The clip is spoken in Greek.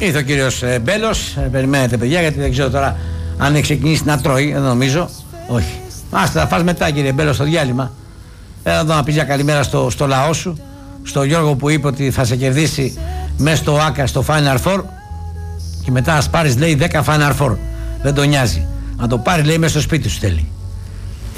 Ήρθε ο κύριος Μπέλος. Περιμένετε, παιδιά, γιατί δεν ξέρω τώρα αν έχει ξεκινήσει να τρώει. Δεν νομίζω. Όχι. Άστα, θα φας μετά, κύριε Μπέλος, στο διάλειμμα. Έλα εδώ να πεις για καλημέρα στο λαό σου. Στο Γιώργο που είπε ότι θα σε κερδίσει μέσα στο ΆΚΑ στο Final Four. Και μετά ας πάρεις, λέει, 10 Final Four. Δεν τον νοιάζει. Να το πάρει, λέει, μέσα στο σπίτι σου θέλει.